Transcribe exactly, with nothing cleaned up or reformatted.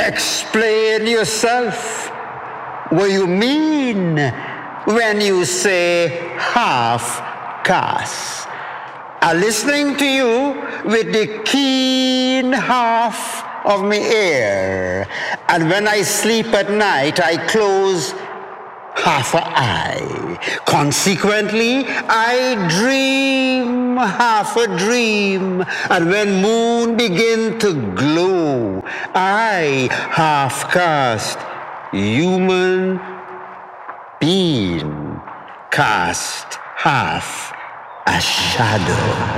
explain yourself. What you mean when you say half-caste? I'm listening to you with the keen half of my ear. And when I sleep at night, I close half an eye. Consequently, I dream half a dream. And when moon begin to glow, I half-caste human being cast half a shadow.